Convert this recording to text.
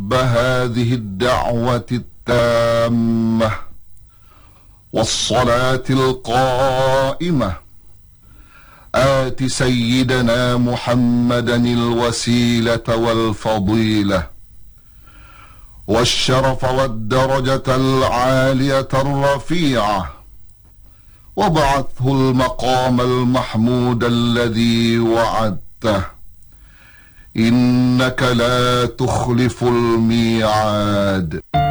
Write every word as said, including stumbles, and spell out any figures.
رب هذه الدعوة التامة والصلاة القائمة آت سيدنا محمدا الوسيلة والفضيلة والشرف والدرجة العالية الرفيعة وابعثه المقام المحمود الذي وعدته إنك لا تخلف الميعاد.